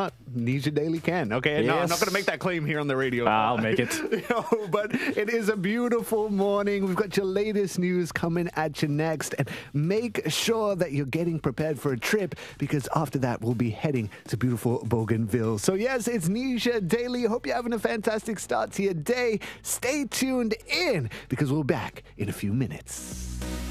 not, Nisha Daily can. Okay, no, I'm not going to make that claim here on the radio. I'll make it. But it is a beautiful morning. We've got your latest news coming at you next. And make sure that you're getting prepared for a trip, because after that, we'll be heading to beautiful Bougainville. So yes, it's Nisha Daily. Hope you're having a fantastic start to your day. Stay tuned in, because we'll be back in a few minutes.